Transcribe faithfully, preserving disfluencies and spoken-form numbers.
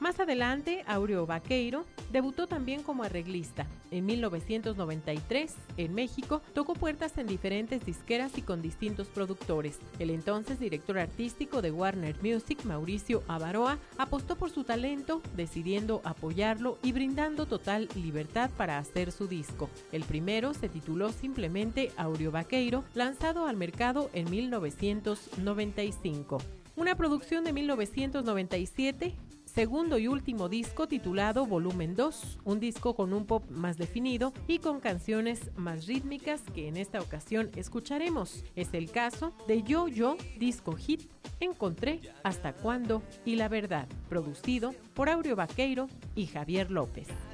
Más adelante, Áureo Baqueiro debutó también como arreglista. En mil novecientos noventa y tres, en México, tocó puertas en diferentes disqueras y con distintos productores. El entonces director artístico de Warner Music, Mauricio Abaroa, apostó por su talento, decidiendo apoyarlo y brindando total libertad para hacer su disco. El primero se tituló simplemente Áureo Baqueiro, lanzado al mercado en mil novecientos noventa y cinco. Una producción de mil novecientos noventa y siete, segundo y último disco titulado Volumen dos, un disco con un pop más definido y con canciones más rítmicas que en esta ocasión escucharemos. Es el caso de Yo Yo, disco hit, Encontré, Hasta Cuándo y La Verdad, producido por Áureo Baqueiro y Javier López.